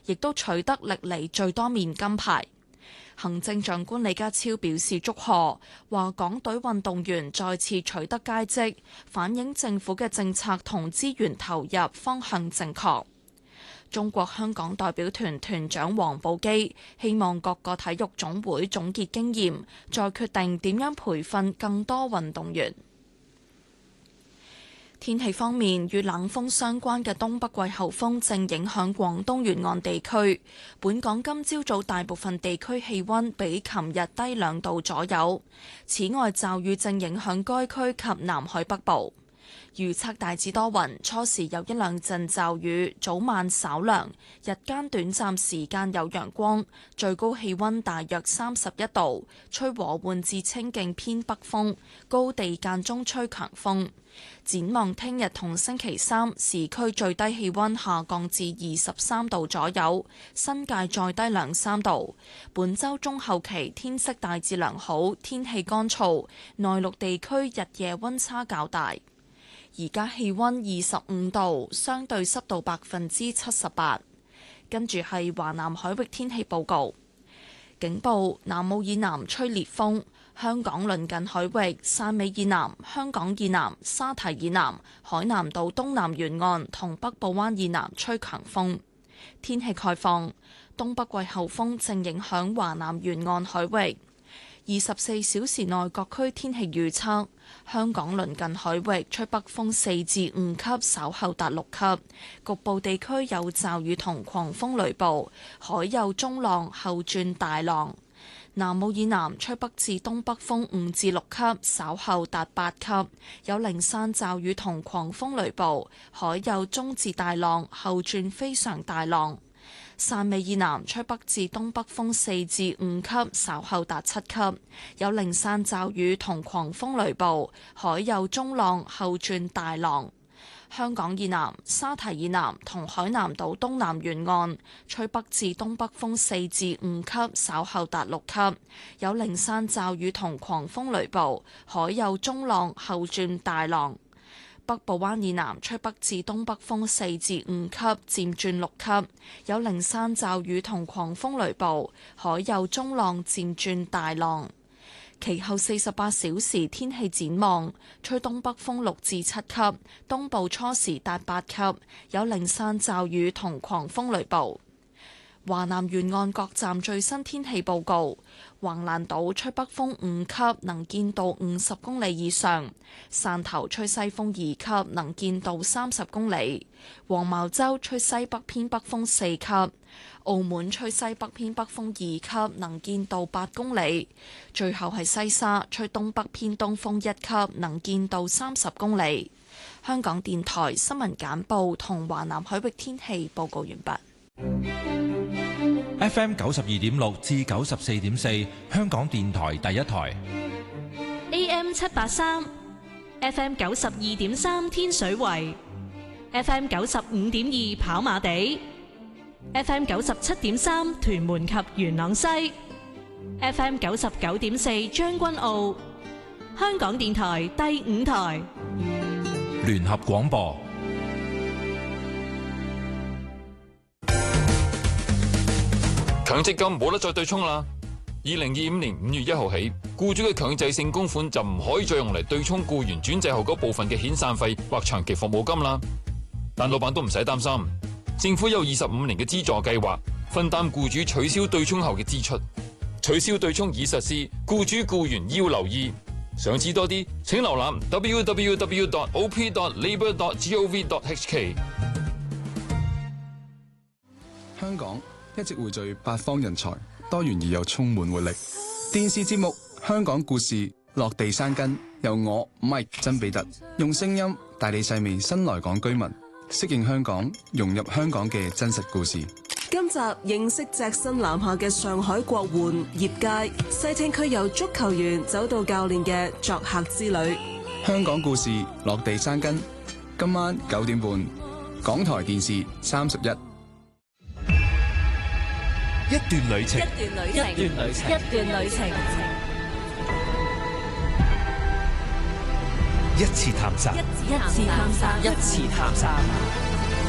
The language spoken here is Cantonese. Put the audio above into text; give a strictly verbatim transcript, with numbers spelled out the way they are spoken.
亦都取得歷嚟最多面金牌。行政長官李家超表示祝賀，話港隊運動員再次取得佳績，反映政府嘅政策同資源投入方向正確。中國香港代表團團長黃寶基希望各個體育總會總結經驗，再決定點樣培訓更多運動員。天氣方面，與冷鋒相關嘅東北季候風正影響廣東沿岸地區。本港今朝早大部分地區氣溫比琴日低兩度左右。此外，驟雨正影響該區及南海北部。預測大致多雲，初時有一兩陣驟雨，早晚稍涼，日間短暫時間有陽光，最高氣溫大約三十一度，吹和緩至清勁偏北風，高地間中吹強風。展望聽日同星期三，市區最低氣溫下降至二十三度左右，新界再低兩三度。本週中後期天色大致良好，天氣乾燥，內陸地區日夜溫差較大。而家氣溫二十五度，相對濕度百分之七十八。跟住係華南海域天氣報告，警報：南澳以南吹烈風，香港鄰近海域、汕尾以南、香港以南、沙堤以南、海南島東南沿岸同北部灣以南吹強風。天氣概況：東北季候風正影響華南沿岸海域。二十四小時內各區天氣預測：香港鄰近海域吹北風四至五級，稍後達六級，局部地區有驟雨同狂風雷暴，海有中浪，後轉大浪。南澳以南吹北至東北風五至六級，稍後達八級，有零散驟雨同狂風雷暴，海有中至大浪，後轉非常大浪。汕尾以南吹北至東北風四至五級，稍後達七級，有零散驟雨同狂風雷暴，海有中浪，後轉大浪。香港以南、沙堤以南同海南島東南沿岸吹北至東北風四至五級，稍後達六級，有零散驟雨同狂風雷暴，海有中浪，後轉大浪。北部灣以南吹北至東北風四至五級，漸轉六級，有零散驟雨同狂風雷暴，海有中浪，漸轉大浪。其後四十八小時天氣展望，吹東北風六至七級，東部初時達八級，有零散驟雨同狂風雷暴。華南沿岸各站最新天氣報告：橫瀾島吹北風五級，能見度五十公里以上；汕頭吹西風二級，能見度三十公里；黃茅洲吹西北偏北風四級；澳門吹西北偏北風二級，能見度八公里；最後係西沙吹東北偏東風一級，能見度三十公里。香港電台新聞簡報同華南海域天氣報告完畢。 F M 九十二點六至九十四點四，香港電台第一台。 A M 七八三 ，F M 九十二點三天水圍 ，F M 九十五點二跑馬地 ，F M 九十七點三屯門及元朗西 ，F M 九十九點四將軍澳。香港電台第五台聯合廣播。 強積金冇得再對沖啦！二零二五年五月一號起，僱主嘅強制性供款就唔可以再用嚟對沖僱員轉制後嗰部分嘅遣散費或長期服務金啦。但老闆都唔使擔心，政府有二十五年嘅資助計劃，分擔僱主取消對沖後嘅支出。取消對沖已實施，僱主僱員要留意。想知多啲，請瀏覽 w w w dot o p dot labour dot gov dot h k。 香港一直匯聚八方人才，多元而又充滿活力。電視節目《香港故事》落地生根，由我 Mike 曾比特用聲音帶你細味新來港居民適應香港、融入香港嘅真實故事。 今集認識隻身南下嘅上海國援葉佳，細聽佢由足球員走到教練嘅作客之旅。 香港故事落地生根，今晚九點半，港台電視三十一。 一段旅程， 一段旅程，一段旅程，一段旅程， 一次探索， 一次探索，一次探索。